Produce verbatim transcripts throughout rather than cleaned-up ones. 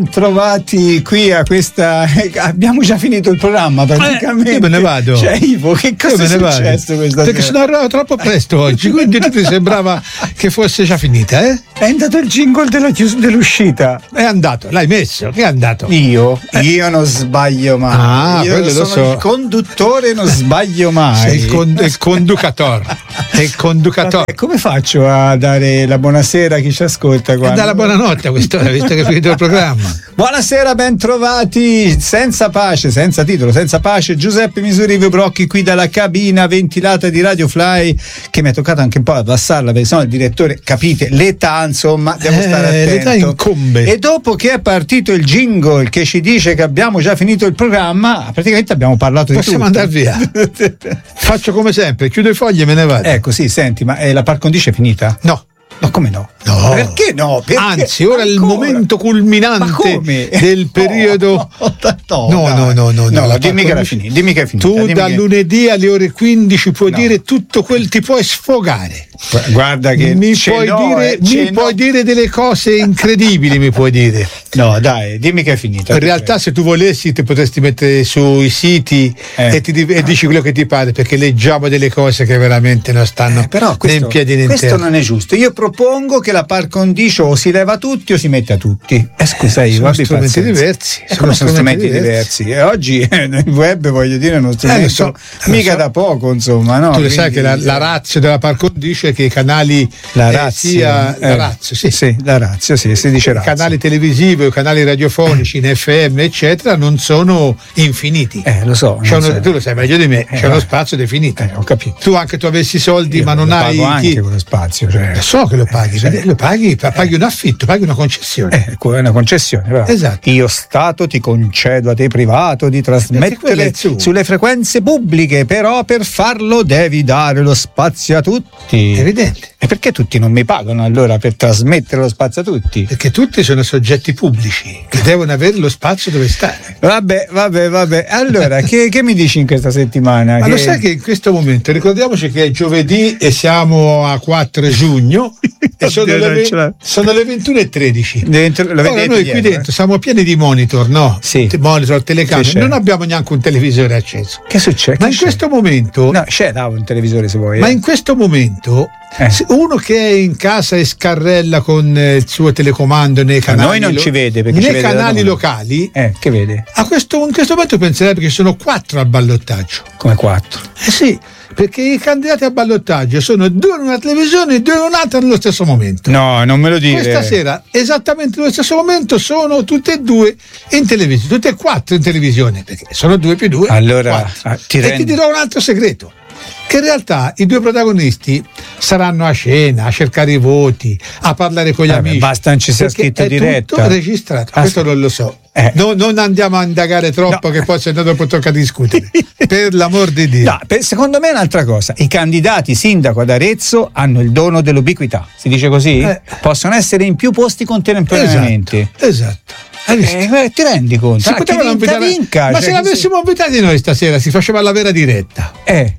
Trovati qui a questa. Abbiamo già finito il programma praticamente. Eh, io me ne vado. Cioè, Ivo, che cosa è successo questa Perché sera? sono arrivato troppo presto oggi, quindi ti sembrava che fosse già finita, eh? È andato il jingle della chius- dell'uscita. È andato, l'hai messo, che è andato? Io? Eh. Io non sbaglio mai. Ah, io quello sono lo so. il conduttore e non sbaglio mai. Sei il, con- il conducator. È il conducator. Vabbè, come faccio a dare la buonasera a chi ci ascolta qua? E dalla buonanotte a quest'ora, visto che è finito il programma. Buonasera, ben trovati. Senza pace, senza titolo, senza pace. Giuseppe Misuri Brocchi qui dalla cabina ventilata di Radio Fly, che mi è toccato anche un po' abbassarla perché sennò il direttore, capite, l'età, insomma, devo Eh, stare attento. l'età incombe. E dopo che è partito il jingle che ci dice che abbiamo già finito il programma, praticamente abbiamo parlato Possiamo di tutto. andare via. Faccio come sempre, chiudo i fogli e me ne vado. Ecco, sì, senti, ma eh, la par condicio è finita? No. Ma come no? No. Perché no? Perché? Anzi, ora è il Ancora? momento Ma culminante come? del periodo. No, No, dai. no, no, no, no, la dimmi, che era par finita, dimmi che è finita. Tu dimmi da che... lunedì alle ore quindici puoi No. dire tutto quel, ti puoi sfogare. Guarda che mi ce puoi, n'ho, dire, eh, mi ce n'ho. puoi dire delle cose incredibili, mi puoi dire. No, dai, dimmi che è finita. In realtà, se tu volessi, ti potresti mettere sui siti Eh. e, ti, e dici quello che ti pare, perché leggiamo delle cose che veramente non stanno Eh, però né questo, in piedi né in questo terra. non è giusto. Io propongo che la par condicio o si leva tutti o si mette a tutti. Eh, scusa, io sono abbi strumenti pazienza. diversi. Eh, come sono strumenti diversi. E oggi eh, il web, voglio dire, è uno strumento Eh, lo so, mica lo so. da poco, insomma. No? Tu lo sai Quindi- che la, la razza della par condicio è che i canali La eh, razza, sia eh, la razza, sì. sì, la razza, sì, si dice I razza. canali televisivi o i canali radiofonici in F M eccetera non sono infiniti. Eh, lo so. C'è non uno- so. tu lo sai meglio di me, Eh, c'è uno eh. spazio definito. Eh, ho capito. Tu anche tu avessi soldi Io ma non lo hai pago anche chi- quello spazio, cioè. Lo so che lo paghi, Eh, cioè. lo paghi, paghi un affitto, paghi una concessione. Eh, è una concessione, bravo. Esatto. Io Stato ti concedo a te privato di quello trasmettere è suo. sulle frequenze pubbliche, però per farlo devi dare lo spazio a tutti. Evidente. E perché tutti non mi pagano allora per trasmettere lo spazio a tutti? Perché tutti sono soggetti pubblici che devono avere lo spazio dove stare. Vabbè, vabbè, vabbè. Allora, che, che mi dici in questa settimana? Ma che... lo sai che in questo momento, ricordiamoci che è giovedì e siamo a quattro giugno e sono, Oddio, le, non ce l'ho. sono le ventuno e tredici. Dentro, lo Ora vedete noi dietro, qui dentro eh? siamo pieni di monitor, no? Sì. Te- Monitor, telecamere, Sì, c'è. non abbiamo neanche un televisore acceso. Che succede? Ma Che in c'è? questo momento, No, c'è da un televisore se vuoi. ma eh. in questo momento Eh. se uno che è in casa e scarrella con eh, il suo telecomando nei canali, noi non lo- ci vede, perché nei ci vede da canali noi. locali, Eh, che vede? a questo, in questo momento penserebbe che sono quattro al ballottaggio. Come quattro. Eh sì, perché i candidati a ballottaggio sono due in una televisione e due in un'altra nello stesso momento. No, non me lo dire. Questa sera, esattamente nello stesso momento, sono tutte e due in televisione, tutte e quattro in televisione, perché sono due più due. Allora, quattro. ah, ti e rendi- ti dirò un altro segreto. Che in realtà i due protagonisti saranno a cena, a cercare i voti, a parlare con gli Vabbè, amici. basta non ci sia perché scritto è diretta. tutto registrato, Ah, questo sì. non lo so. Eh. No, non andiamo a indagare troppo, No. che poi se no dopo tocca discutere. Per l'amor di Dio. No, per- secondo me è un'altra cosa. I candidati sindaco ad Arezzo hanno il dono dell'ubiquità. Si dice così? Eh. Possono essere in più posti contemporaneamente. Esatto. esatto. Hai visto? Eh, eh, ti rendi conto? Si Ah, chi potevano vinca, invitare- vinca, ma cioè, se così. l'avessimo invitati noi stasera si faceva la vera diretta Eh.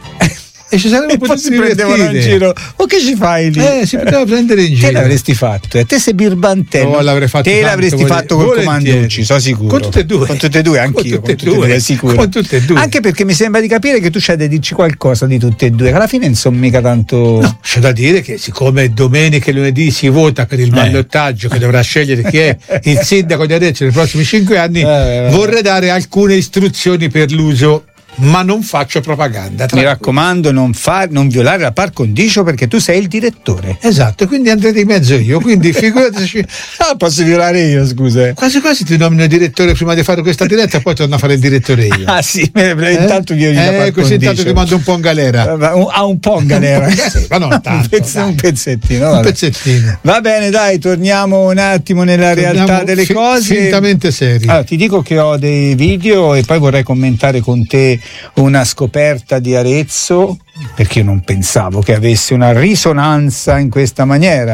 e ci saremmo E poi potuti si prendevano in divertire. giro. O che ci fai lì? Eh, si poteva prendere in giro. Te l'avresti fatto, e te sei birbantello. Oh, l'avrei fatto te tanto, l'avresti vole- fatto col volentieri. Comanducci, sono sicuro. Con tutte e due. Con tutte e due, anch'io. Con tutte e due. sicuro. Con tutte e due. Anche perché mi sembra di capire che tu c'hai da dirci qualcosa di tutte e due, che alla fine non sono mica tanto. No, c'è da dire che siccome domenica e lunedì si vota per il ballottaggio che dovrà scegliere chi è il sindaco di Arezzo nei prossimi cinque anni, Eh, vorrei dare alcune istruzioni per l'uso, ma non faccio propaganda. Mi tranquillo. raccomando, non, fa, non violare la par condicio perché tu sei il direttore. Esatto, quindi andrete in mezzo io, quindi figurati. Ah, posso violare io, scusa. Quasi quasi ti nomino direttore prima di fare questa diretta e poi torno a fare il direttore io. Ah sì, me- intanto violi la par Eh, così intanto condicio. ti mando un po' in galera. Eh, ma un- Ha un po' in galera. Sì, ma non tanto, un, pezz- dai. un pezzettino. Un vabbè. pezzettino. Va bene, dai, torniamo un attimo nella realtà Torniamo delle fi- cose. fintamente seri. Allora, ti dico che ho dei video e poi vorrei commentare con te una scoperta di Arezzo, perché io non pensavo che avesse una risonanza in questa maniera.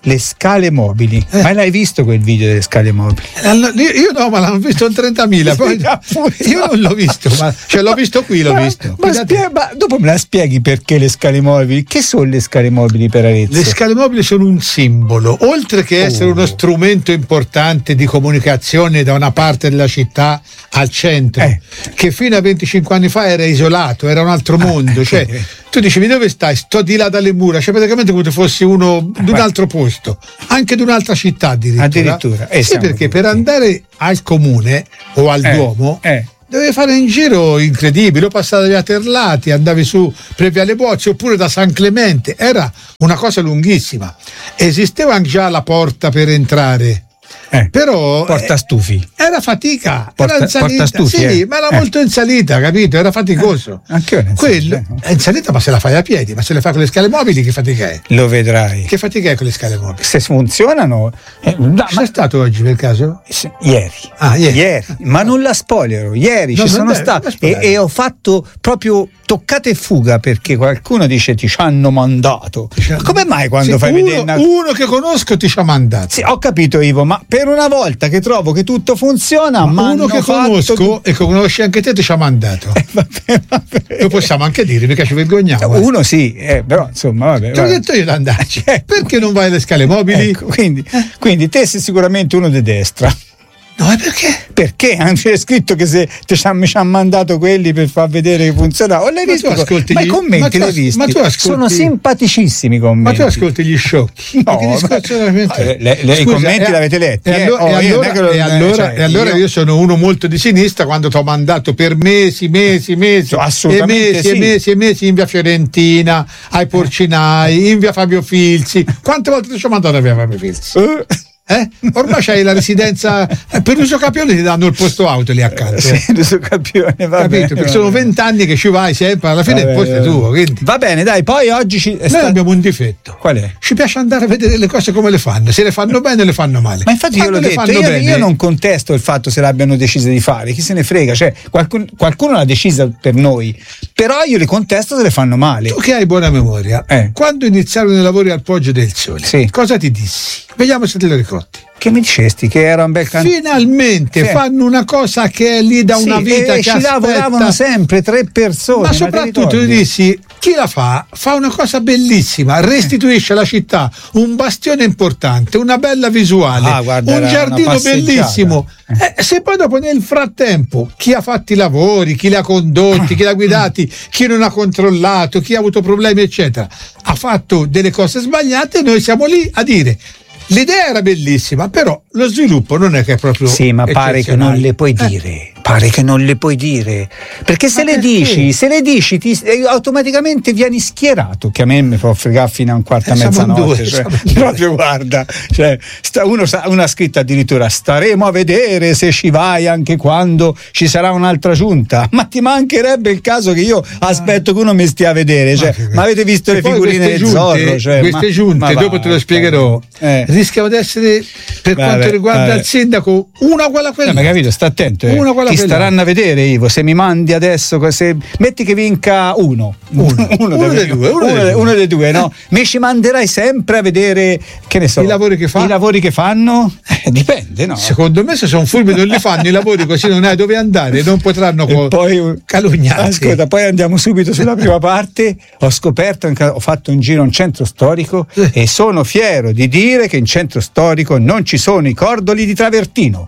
le scale mobili. Eh. Ma l'hai visto quel video delle scale mobili? Allora, io, io no, ma l'hanno visto in trentamila. Poi io non l'ho visto, ma cioè, l'ho visto qui, l'ho ma, visto. Ma, spie- ma dopo me la spieghi perché le scale mobili? Che sono le scale mobili per Arezzo? Le scale mobili sono un simbolo, oltre che essere oh. uno strumento importante di comunicazione da una parte della città al centro, eh. che fino a venticinque anni fa era isolato, era un altro mondo. Ah, cioè, tu dicevi dove stai? Sto di là dalle mura, cioè praticamente come se fossi uno di un altro posto, anche di un'altra città addirittura. Addirittura. Eh, sì, perché per andare al comune o al eh, Duomo eh. dovevi fare un giro incredibile, o passavi via Terlati, andavi su per via Le Bozze oppure da San Clemente, era una cosa lunghissima. Esisteva anche già la porta per entrare. Eh, però porta stufi eh, era fatica, porta, era in salita, porta stufi, sì, eh. ma era eh. molto in salita, capito? Era faticoso. Eh, anche io in Quello salita, è in salita, ma se la fai a piedi, ma se le fai con le scale mobili, che fatica è? Lo vedrai. Che fatica è con le scale mobili? Se funzionano. Eh, no, ma è stato oggi per caso? Ieri. Ah, ieri. ieri. Ma non la spoilerò. Ieri no, ci sono stato e, e ho fatto proprio toccata e fuga perché qualcuno dice ti ci hanno mandato. Ma come mai quando sì, fai uno, vedere una... uno che conosco ti ci ha mandato? Sì, ho capito Ivo, ma per una volta che trovo che tutto funziona, ma uno che fatto... conosco e che conosci anche te ti ci ha mandato. Eh, vabbè, vabbè. Lo possiamo anche dire, mica ci vergogniamo. Uno eh. sì, eh, però insomma vabbè. Ti ho detto io di andarci. Eh, perché non vai alle scale mobili? Ecco, quindi, eh. quindi te sei sicuramente uno di destra. No, e perché? Perché c'è scritto che se ti ci hanno mandato quelli per far vedere che funziona. O l'hai ma visto? Ascolti ma gli... i commenti ma l'hai visti? Ma tu ascolti... Sono simpaticissimi i commenti. Ma tu ascolti gli sciocchi? No, ma... veramente... le, le, Scusa, I commenti e, l'avete letti. E allora, eh? oh, e allora, lo... e allora, cioè, e allora io... io sono uno molto di sinistra quando ti ho mandato per mesi, mesi, mesi, assolutamente e mesi, sì. e mesi e mesi in via Fiorentina, ai Porcinai, in via Fabio Filzi. Quante volte ti ho mandato a via Fabio Filzi? Uh. Eh? Ormai c'hai la residenza eh, per l'uso capione, ti danno il posto auto lì accanto. Sì, l'uso capione, va capito? bene, perché va sono bene. vent'anni che ci vai sempre, alla fine il posto è tuo. Quindi. Va bene, dai, poi oggi ci noi sta... abbiamo un difetto. Qual è? Ci piace andare a vedere le cose come le fanno, se le fanno bene o le fanno male. Ma infatti quando io l'ho detto, io, bene, io non contesto il fatto se l'abbiano decisa di fare, chi se ne frega, cioè qualcun, qualcuno l'ha decisa per noi, però io le contesto se le fanno male. Tu che hai buona memoria, eh. quando iniziarono i lavori al Poggio del Sole, sì. cosa ti dissi? Vediamo se te lo ricordi. Che mi dicesti che era un bel canto? Finalmente sì. fanno una cosa che è lì da una sì, vita e che ci aspetta. lavoravano sempre tre persone. Ma soprattutto ti dissi, chi la fa? Fa una cosa bellissima, restituisce alla città un bastione importante, una bella visuale, ah, guarda, un giardino bellissimo. Eh, se poi dopo nel frattempo chi ha fatto i lavori, chi li ha condotti, chi li ha guidati, chi non ha controllato, chi ha avuto problemi eccetera, ha fatto delle cose sbagliate, noi siamo lì a dire l'idea era bellissima, però lo sviluppo non è che è proprio sì, ma pare che non le puoi dire. Eh. Pare che non le puoi dire. Perché se ma le perché? dici, se le dici, ti, automaticamente vieni schierato. Che a me mi può fregare fino a un quarto a eh, mezzanotte. Due, cioè, proprio guarda, cioè, sta, uno, uno ha scritto addirittura: staremo a vedere se ci vai anche quando ci sarà un'altra giunta. Ma ti mancherebbe il caso che io aspetto che uno mi stia a vedere. Cioè, ma, ma avete visto le figurine del giunte, Zorro? Cioè, queste ma, giunte, ma dopo va, te lo spiegherò. Eh. Rischiano di essere, per vabbè, quanto riguarda vabbè. il sindaco, una uguale a quella. Eh, ma capito, sta attento. Eh. Una Ti staranno a vedere, Ivo, se mi mandi adesso, se metti che vinca uno, uno, uno, uno dei due, uno, uno, uno dei due, no? Mi ci manderai sempre a vedere, che ne so, i lavori che fanno. I lavori che fanno? Eh, dipende, no? Secondo me se sono furbi non li fanno i lavori, così non hai dove andare, non potranno co- poi calunniarti. Ascolta, poi andiamo subito sulla prima parte. Ho scoperto, ho fatto un giro in centro storico eh. e sono fiero di dire che in centro storico non ci sono i cordoli di travertino.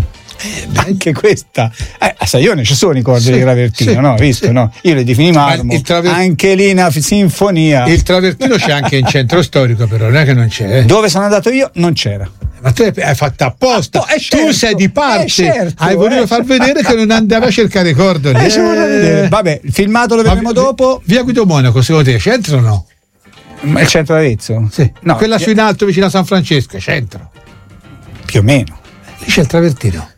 Eh, anche questa eh, a Saione ci sono i cordoli sì, di travertino, sì, no? Visto, sì. no? Io le defini marmo, traver... anche lì una sinfonia. Il travertino c'è anche in centro storico, però non è che non c'è. Eh. Dove sono andato io non c'era. Ma tu hai fatto apposta, ah, certo, tu sei di parte, certo, hai voluto eh. far vedere che non andava a cercare i cordoli. Eh, eh. Vabbè, il filmato lo vedremo dopo. Via Guido Monaco, secondo te c'entra o no? Ma il centro d'Arezzo? Sì. No, quella su in alto vicino a San Francesco, è centro. Più o meno. Lì c'è il travertino.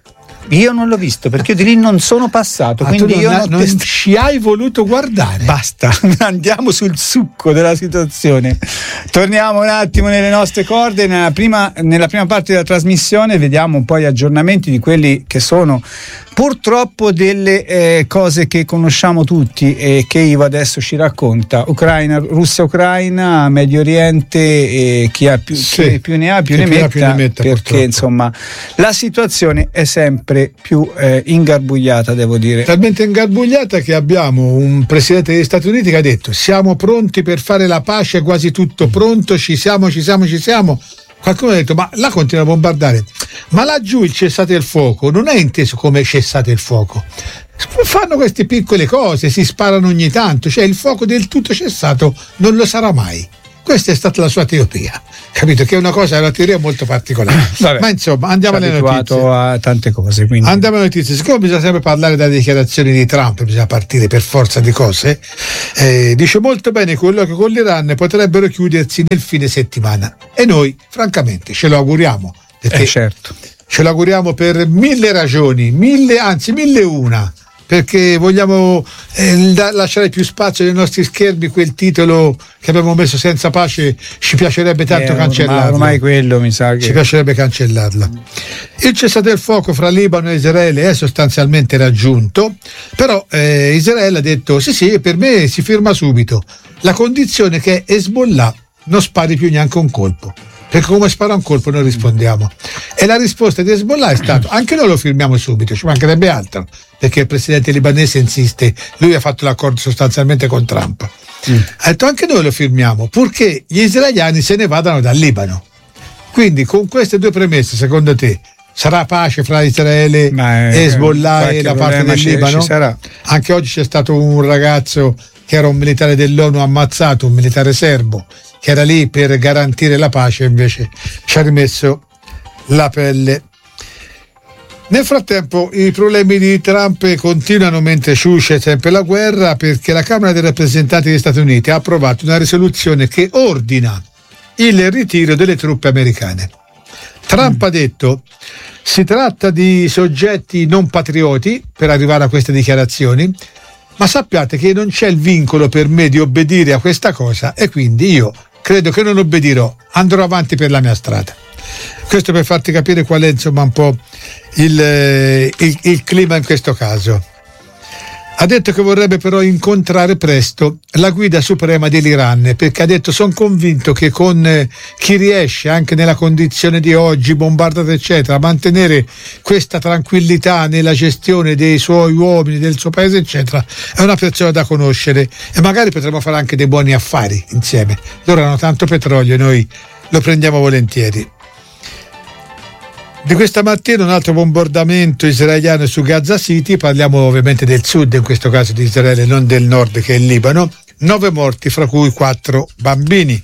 Io non l'ho visto perché io di lì non sono passato, ah, quindi non, io non, non non ci hai voluto guardare. Basta, andiamo sul succo della situazione. Torniamo un attimo nelle nostre corde. Nella prima, nella prima parte della trasmissione vediamo un po' gli aggiornamenti di quelli che sono purtroppo delle eh, cose che conosciamo tutti e che Ivo adesso ci racconta. Ucraina, Russia-Ucraina, Medio Oriente, e chi ha più, sì, chi più ne ha più, ne, più metta, più ne metta, perché purtroppo. Insomma la situazione è sempre più eh, ingarbugliata, devo dire. Talmente ingarbugliata che abbiamo un presidente degli Stati Uniti che ha detto: siamo pronti per fare la pace, è quasi tutto pronto, ci siamo, ci siamo, ci siamo. Qualcuno ha detto: ma là continua a bombardare, ma laggiù il cessate il fuoco non è inteso come cessate il fuoco, fanno queste piccole cose, si sparano ogni tanto, cioè il fuoco del tutto cessato non lo sarà mai. Questa è stata la sua teoria, capito? Che è una cosa, è una teoria molto particolare. Vabbè, ma insomma, andiamo alle notizie. A tante cose, quindi. Andiamo alle notizie. Siccome bisogna sempre parlare delle dichiarazioni di Trump, bisogna partire per forza di cose. Eh, dice molto bene quello che con l'Iran potrebbero chiudersi nel fine settimana. E noi, francamente, ce lo auguriamo. Eh, certo. Ce lo auguriamo per mille ragioni, mille, anzi mille e una. Perché vogliamo eh, da, lasciare più spazio nei nostri schermi quel titolo che abbiamo messo senza pace, ci piacerebbe tanto eh, cancellarlo. Ormai quello mi sa che ci piacerebbe cancellarlo. Il cessate il fuoco fra Libano e Israele è sostanzialmente raggiunto, però eh, Israele ha detto sì sì, per me si firma subito, la condizione che Hezbollah non spari più neanche un colpo. Perché come spara un colpo noi rispondiamo. E la risposta di Hezbollah è stata: anche noi lo firmiamo subito, ci mancherebbe altro, perché il presidente libanese insiste, lui ha fatto l'accordo sostanzialmente con Trump. Mm. Ha detto: anche noi lo firmiamo, purché gli israeliani se ne vadano dal Libano. Quindi con queste due premesse, secondo te, sarà pace fra Israele Ma, e Hezbollah e la parte del ci, Libano? Ci sarà. Anche oggi c'è stato un ragazzo che era un militare dell'ONU ammazzato, un militare serbo, che era lì per garantire la pace, invece ci ha rimesso la pelle. Nel frattempo i problemi di Trump continuano mentre sciuscia sempre la guerra, perché la Camera dei rappresentanti degli Stati Uniti ha approvato una risoluzione che ordina il ritiro delle truppe americane. Trump mm. ha detto: si tratta di soggetti non patrioti per arrivare a queste dichiarazioni, ma sappiate che non c'è il vincolo per me di obbedire a questa cosa e quindi io credo che non obbedirò, andrò avanti per la mia strada. Questo per farti capire qual è insomma un po' il, il, il clima in questo caso. Ha detto che vorrebbe però incontrare presto la guida suprema dell'Iran, perché ha detto: sono convinto che con eh, chi riesce anche nella condizione di oggi, bombardato eccetera, a mantenere questa tranquillità nella gestione dei suoi uomini, del suo paese eccetera, è una persona da conoscere e magari potremo fare anche dei buoni affari insieme. Loro hanno tanto petrolio e noi lo prendiamo volentieri. Di questa mattina un altro bombardamento israeliano su Gaza City, parliamo ovviamente del sud, in questo caso di Israele, non del nord che è il Libano, nove morti fra cui quattro bambini.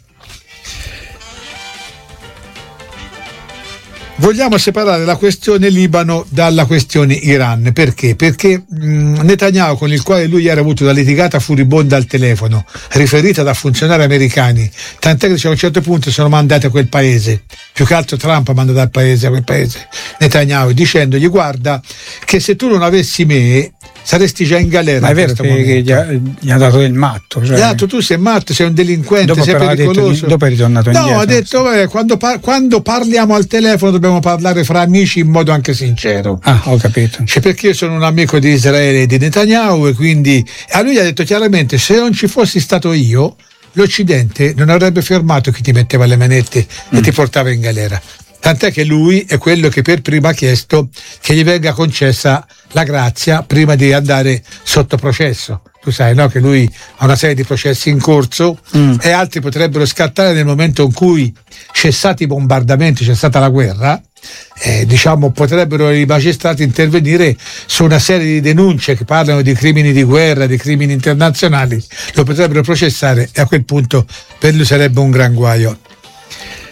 Vogliamo separare la questione Libano dalla questione Iran. Perché? Perché mh, Netanyahu, con il quale lui era avuto una litigata furibonda al telefono, riferita da funzionari americani, tant'è che a un certo punto sono mandati a quel paese, più che altro Trump ha mandato al paese, a quel paese, Netanyahu, dicendogli: guarda che se tu non avessi me saresti già in galera. Ma è vero che gli ha, gli ha dato il matto, cioè... gli ha dato: tu sei matto, sei un delinquente, dopo sei pericoloso. Detto, dopo è ritornato indietro. No, ha detto: vabbè, quando, par- quando parliamo al telefono dobbiamo parlare fra amici in modo anche sincero. Ah, ho capito. Cioè, perché io sono un amico di Israele e di Netanyahu, e quindi a lui gli ha detto chiaramente: se non ci fossi stato io, l'Occidente non avrebbe fermato chi ti metteva le manette mm. e ti portava in galera. Tant'è che lui è quello che per prima ha chiesto che gli venga concessa la grazia prima di andare sotto processo. Tu sai, no, che lui ha una serie di processi in corso mm. e altri potrebbero scattare nel momento in cui, cessati i bombardamenti, cessata la guerra, eh, diciamo potrebbero i magistrati intervenire su una serie di denunce che parlano di crimini di guerra, di crimini internazionali, lo potrebbero processare e a quel punto per lui sarebbe un gran guaio.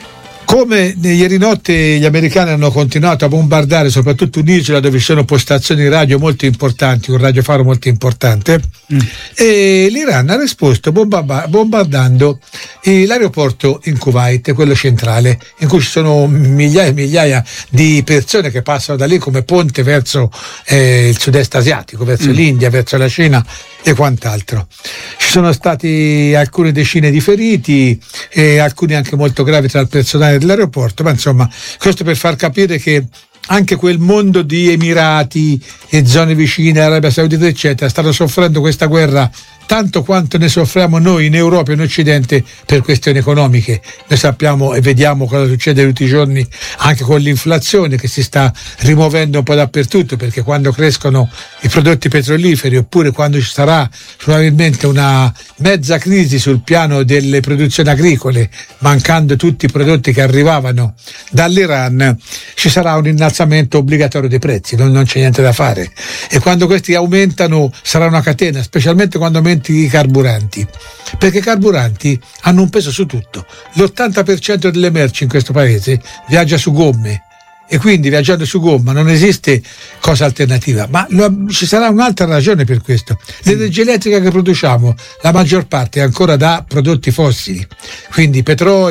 Come ieri notte gli americani hanno continuato a bombardare soprattutto un'isola dove ci sono postazioni radio molto importanti, un radiofaro molto importante, mm. e l'Iran ha risposto bomba- bombardando l'aeroporto in Kuwait, quello centrale, in cui ci sono migliaia e migliaia di persone che passano da lì come ponte verso eh, il sud-est asiatico, verso mm. l'India, verso la Cina e quant'altro. Ci sono stati alcune decine di feriti e alcuni anche molto gravi tra il personale dell'aeroporto, ma insomma questo per far capire che anche quel mondo di Emirati e zone vicine, Arabia Saudita eccetera, stanno soffrendo questa guerra tanto quanto ne soffriamo noi in Europa e in Occidente per questioni economiche. Noi sappiamo e vediamo cosa succede tutti i giorni anche con l'inflazione che si sta rimuovendo un po' dappertutto, perché quando crescono i prodotti petroliferi oppure quando ci sarà probabilmente una mezza crisi sul piano delle produzioni agricole, mancando tutti i prodotti che arrivavano dall'Iran, ci sarà un innalzamento obbligatorio dei prezzi, non, non c'è niente da fare, e quando questi aumentano sarà una catena, specialmente quando aumentano i carburanti, perché i carburanti hanno un peso su tutto. L'ottanta per cento delle merci in questo paese viaggia su gomme, e quindi viaggiando su gomma non esiste cosa alternativa, ma lo, ci sarà un'altra ragione per questo. L'energia elettrica che produciamo, la maggior parte è ancora da prodotti fossili, quindi petrolio,